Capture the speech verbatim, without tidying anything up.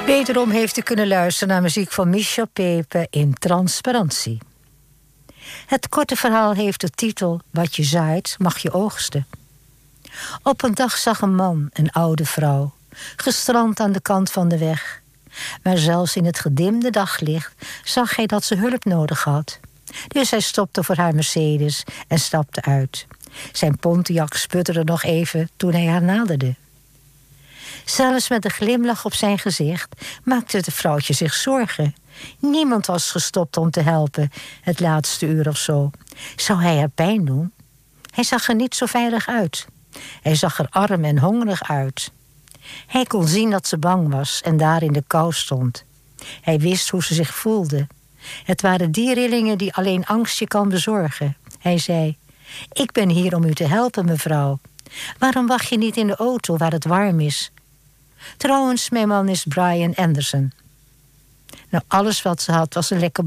Wederom heeft u kunnen luisteren naar muziek van Michel Pepe in Transparantie. Het korte verhaal heeft de titel Wat je zaait, mag je oogsten. Op een dag zag een man een oude vrouw, gestrand aan de kant van de weg. Maar zelfs in het gedimde daglicht zag hij dat ze hulp nodig had. Dus hij stopte voor haar Mercedes en stapte uit. Zijn Pontiac sputterde nog even toen hij haar naderde. Zelfs met een glimlach op zijn gezicht maakte het vrouwtje zich zorgen. Niemand was gestopt om te helpen, het laatste uur of zo. Zou hij haar pijn doen? Hij zag er niet zo veilig uit. Hij zag er arm en hongerig uit. Hij kon zien dat ze bang was en daar in de kou stond. Hij wist hoe ze zich voelde. Het waren die rillingen die alleen angst je kan bezorgen. Hij zei: ik ben hier om u te helpen, mevrouw. Waarom wacht je niet in de auto waar het warm is? Trouwens, mijn man is Brian Anderson. Nou, alles wat ze had was een lekker